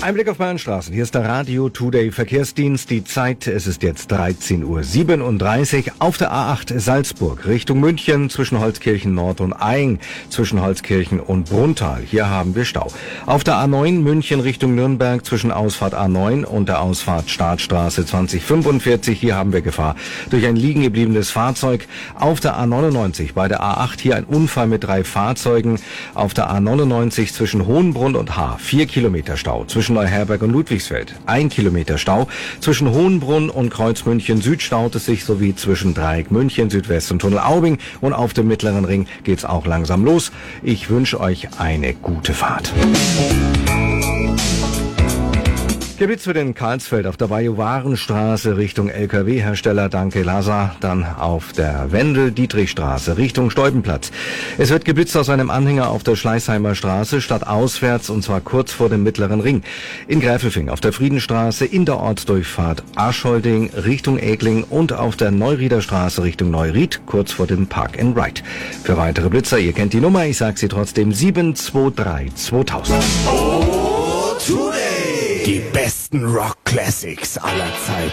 Ein Blick auf Bayernstraßen. Hier ist der Radio Today Verkehrsdienst. Die Zeit, es ist jetzt 13:37 Uhr. Auf der A8 Salzburg Richtung München zwischen Holzkirchen Nord und Aing, zwischen Holzkirchen und Brunnthal. Hier haben wir Stau. Auf der A9 München Richtung Nürnberg zwischen Ausfahrt A9 und der Ausfahrt Startstraße 2045. Hier haben wir Gefahr durch ein liegen gebliebenes Fahrzeug. Auf der A99 bei der A8 hier ein Unfall mit 3 Fahrzeugen. Auf der A99 zwischen Hohenbrunn und Haar 4 Kilometer Stau. Zwischen Neuherberg und Ludwigsfeld 1 Kilometer Stau. Zwischen Hohenbrunn und Kreuz München Süd staut es sich, sowie zwischen Dreieck München Südwest und Tunnel Aubing. Und auf dem Mittleren Ring geht's auch langsam los. Ich wünsche euch eine gute Fahrt. Geblitzt wird in Karlsfeld auf der Bajuwarenstraße Richtung LKW-Hersteller Danke Lasa, dann auf der Wendel-Dietrichstraße Richtung Steubenplatz. Es wird geblitzt aus einem Anhänger auf der Schleißheimer Straße stadtauswärts, und zwar kurz vor dem Mittleren Ring. In Gräfelfing auf der Friedenstraße in der Ortsdurchfahrt Aschholding Richtung Egling und auf der Neurieder Straße Richtung Neuried kurz vor dem Park and Ride. Für weitere Blitzer, ihr kennt die Nummer, ich sag sie trotzdem, 723 2000. Oh, Today! Die besten Rock-Classics aller Zeiten.